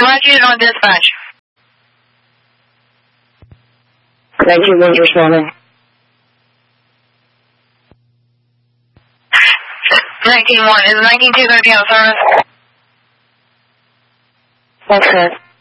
Roger on dispatch. 19-1 responding. 19-1. Is 19-2 going to be on service? Okay.